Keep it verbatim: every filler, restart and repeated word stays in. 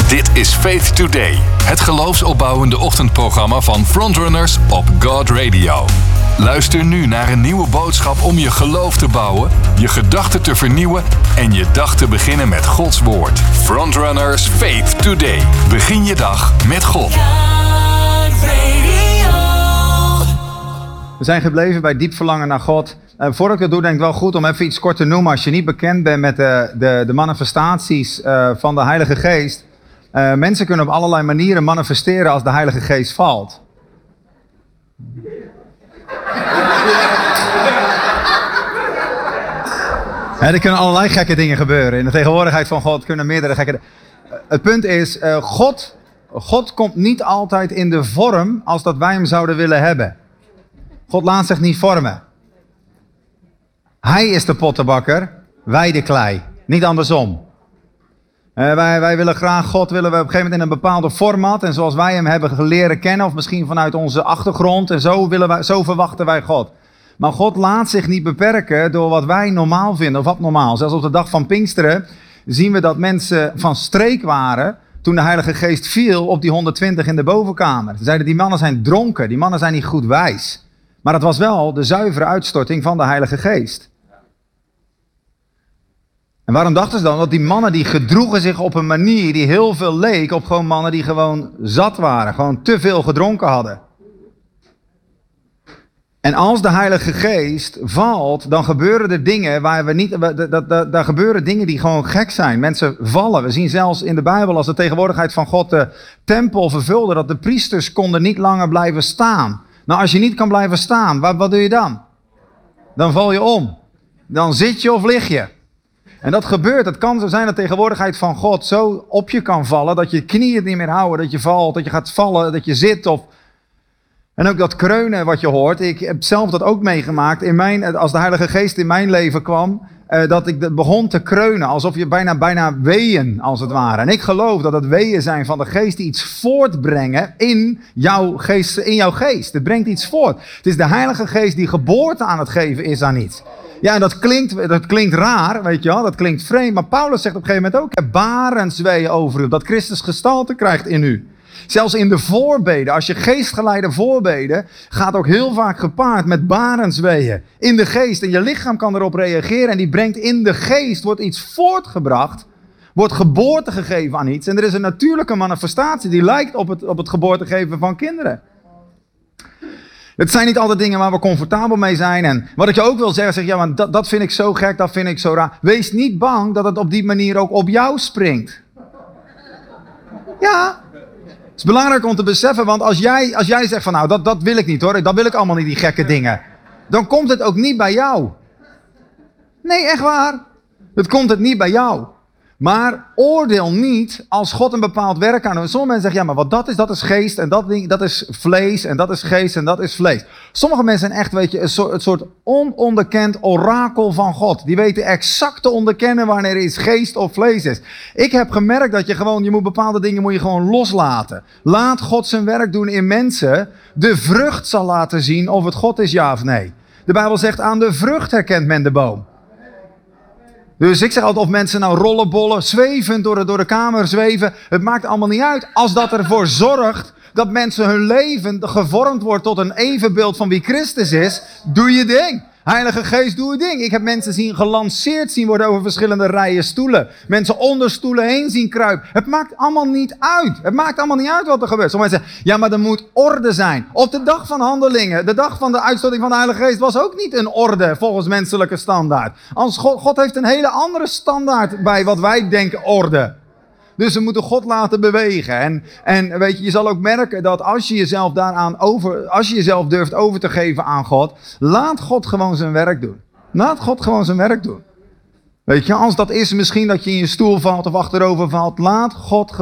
Dit is Faith Today, het geloofsopbouwende ochtendprogramma van Frontrunners op God Radio. Luister nu naar een nieuwe boodschap om je geloof te bouwen, je gedachten te vernieuwen en je dag te beginnen met Gods woord. Frontrunners Faith Today. Begin je dag met God. We zijn gebleven bij diep verlangen naar God. Uh, voordat ik dat doe, denk ik wel goed om even iets kort te noemen. Als je niet bekend bent met de, de, de manifestaties uh, van de Heilige Geest. Uh, mensen kunnen op allerlei manieren manifesteren als de Heilige Geest valt. Ja, er kunnen allerlei gekke dingen gebeuren. In de tegenwoordigheid van God kunnen meerdere gekke dingen. Uh, het punt is, uh, God, God komt niet altijd in de vorm als dat wij hem zouden willen hebben. God laat zich niet vormen. Hij is de pottenbakker, wij de klei. Niet andersom. Uh, wij, wij willen graag God, willen we op een gegeven moment in een bepaalde format. En zoals wij hem hebben leren kennen, of misschien vanuit onze achtergrond. En zo, willen wij, zo verwachten wij God. Maar God laat zich niet beperken door wat wij normaal vinden of abnormaal. Zelfs op de dag van Pinksteren zien we dat mensen van streek waren toen de Heilige Geest viel op die honderdtwintig in de bovenkamer. Ze zeiden, die mannen zijn dronken, die mannen zijn niet goed wijs. Maar het was wel de zuivere uitstorting van de Heilige Geest. En waarom dachten ze dan? Want die mannen die gedroegen zich op een manier die heel veel leek op gewoon mannen die gewoon zat waren. Gewoon te veel gedronken hadden. En als de Heilige Geest valt, dan gebeuren er dingen waar we niet... Daar gebeuren dingen die gewoon gek zijn. Mensen vallen. We zien zelfs in de Bijbel als de tegenwoordigheid van God de tempel vervulde, dat de priesters konden niet langer blijven staan. Nou, als je niet kan blijven staan, wat, wat doe je dan? Dan val je om. Dan zit je of lig je. En dat gebeurt. Het kan zo zijn dat de tegenwoordigheid van God zo op je kan vallen, dat je knieën het niet meer houden, dat je valt, dat je gaat vallen, dat je zit. Of... En ook dat kreunen wat je hoort. Ik heb zelf dat ook meegemaakt. In mijn, als de Heilige Geest in mijn leven kwam, uh, dat ik begon te kreunen. Alsof je bijna, bijna weeën, als het ware. En ik geloof dat het weeën zijn van de geest die iets voortbrengen in jouw geest. In jouw geest. Het brengt iets voort. Het is de Heilige Geest die geboorte aan het geven is aan iets. Ja, en dat klinkt, dat klinkt raar, weet je wel. Dat klinkt vreemd. Maar Paulus zegt op een gegeven moment ook, barensweeën over u. Dat Christus gestalte krijgt in u. Zelfs in de voorbeden, als je geestgeleide voorbeden, gaat ook heel vaak gepaard met barensweeën. In de geest. En je lichaam kan erop reageren. En die brengt in de geest, wordt iets voortgebracht. Wordt geboorte gegeven aan iets. En er is een natuurlijke manifestatie die lijkt op het, op het geboortegeven van kinderen. Het zijn niet altijd dingen waar we comfortabel mee zijn. En wat ik je ook wil zeggen, zeg ja, maar dat, dat vind ik zo gek, dat vind ik zo raar. Wees niet bang dat het op die manier ook op jou springt. Ja. Het is belangrijk om te beseffen, want als jij, als jij zegt van nou, dat, dat wil ik niet hoor, dat wil ik allemaal niet, die gekke dingen. Dan komt het ook niet bij jou. Nee, echt waar. Het komt het niet bij jou. Maar oordeel niet als God een bepaald werk aan doet. Sommige mensen zeggen, ja maar wat dat is, dat is geest en dat, ding, dat is vlees en dat is geest en dat is vlees. Sommige mensen zijn echt, weet je, een soort, een soort ononderkend orakel van God. Die weten exact te onderkennen wanneer er iets geest of vlees is. Ik heb gemerkt dat je gewoon, je moet bepaalde dingen moet je gewoon loslaten. Laat God zijn werk doen in mensen. De vrucht zal laten zien of het God is ja of nee. De Bijbel zegt, aan de vrucht herkent men de boom. Dus ik zeg altijd of mensen nou rollenbollen, zwevend door de, door de kamer zweven. Het maakt allemaal niet uit. Als dat ervoor zorgt dat mensen hun leven gevormd wordt tot een evenbeeld van wie Christus is. Doe je ding. Heilige Geest, doe je ding. Ik heb mensen zien gelanceerd zien worden over verschillende rijen stoelen. Mensen onder stoelen heen zien kruipen. Het maakt allemaal niet uit. Het maakt allemaal niet uit wat er gebeurt. Sommige mensen zeggen, ja maar er moet orde zijn. Op de dag van handelingen, de dag van de uitstorting van de Heilige Geest was ook niet een orde volgens menselijke standaard. Als God, God heeft een hele andere standaard bij wat wij denken orde. Dus we moeten God laten bewegen. En, en weet je, je zal ook merken dat als je jezelf daaraan over, als je jezelf durft over te geven aan God, laat God gewoon zijn werk doen. Laat God gewoon zijn werk doen. Weet je, als dat is misschien dat je in je stoel valt of achterover valt, laat God